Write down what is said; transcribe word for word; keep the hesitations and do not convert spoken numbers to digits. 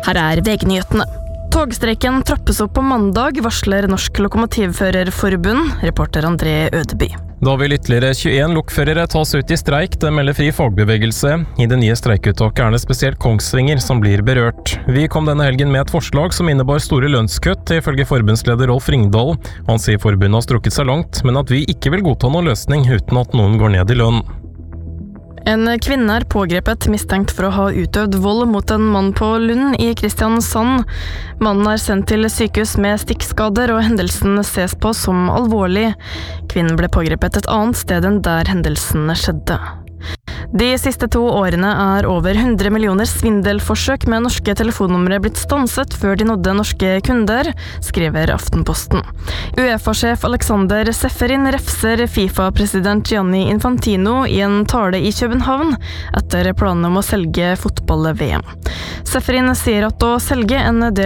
Her er V G-nyhetene. Togstreiken trappes opp på mandag, varsler Norsk Lokomotivførerforbund, reporter André Ødeby. Da vil ytterligere tjueen lokførere tas ut i streik, det melder Fri Fagbevegelse. I det nye streikuttaket er det spesielt Kongsvinger som blir berørt. Vi kom denne helgen med et forslag som innebar store lønnskutt, ifølge forbundsleder Rolf Ringdal. Han sier forbundet har strukket seg langt, men at vi ikke vil godta noen løsning uten at noen går ned i lønn. En kvinne er pågrepet mistenkt for å ha utøvd vold mot en mann på Lund i Kristiansand. Mannen er sendt til sykehus med stikkskader, og hendelsen ses på som alvorlig. Kvinnen ble pågrepet et annet sted enn der hendelsen skjedde. De siste to årene er over hundre millioner svindelforsøk med norske telefonnumre blitt stanset før de nådde norske kunder, skriver Aftenposten. UEFA-sjef Alexander Seferin refser FIFA-president Gianni Infantino i en tale i København etter planene om å selge fotball-V M. Seferin sier at å selge en del